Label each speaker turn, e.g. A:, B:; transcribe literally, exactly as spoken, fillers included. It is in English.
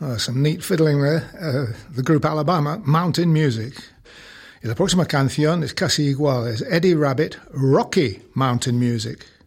A: Oh, some neat fiddling there. Uh, the group Alabama, Mountain Music. Y la próxima canción es casi igual. Es Eddie Rabbitt, Rocky Mountain Music.